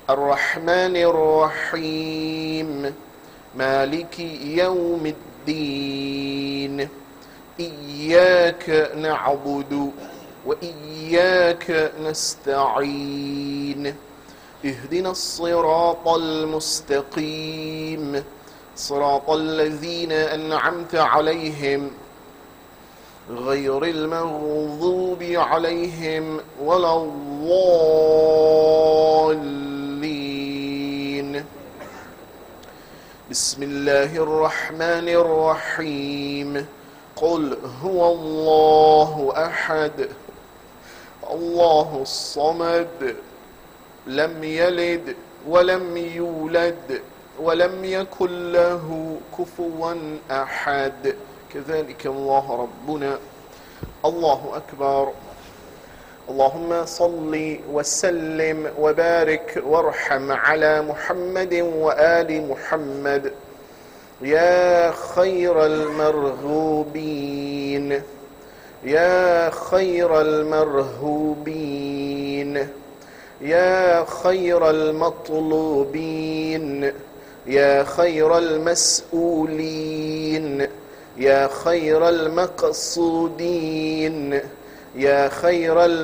الرحمن الرحيم مالك يوم الدين إياك نعبد وإياك نستعين اهدنا الصراط المستقيم صراط الذين أنعمت عليهم غير المغضوب عليهم ولا الضالين. بسم الله الرحمن الرحيم. قل هو الله أحد الله الصمد لم يلد ولم يولد ولم يكن له كفوا أحد. كذلك الله ربنا. الله أكبر. اللهم صل وسلم وبارك وارحم على محمد وآل محمد يا خير المرغوبين يا خير المرهوبين يا خير المطلوبين يا خير المسؤولين يا خير المقصودين يا خير